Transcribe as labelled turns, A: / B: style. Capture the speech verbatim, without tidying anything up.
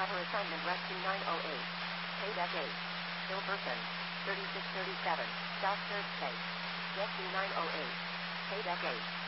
A: Cover assignment Rescue nine oh eight. Paydeck eight. Hilberson. thirty-six thirty-seven. South Third Space. Rescue nine oh eight. Paydeck eight.